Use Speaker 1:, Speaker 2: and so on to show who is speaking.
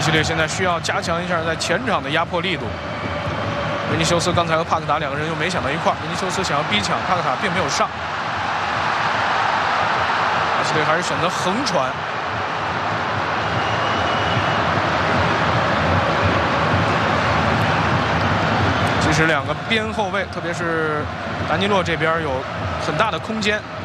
Speaker 1: 西列现在需要加强一下在前场的压迫力度。维尼修斯刚才和帕克塔两个人又没想到一块儿，维尼修斯想要逼抢，帕克塔并没有上。马西列还是选择横传。其实两个边后卫，特别是达尼洛这边有很大的空间。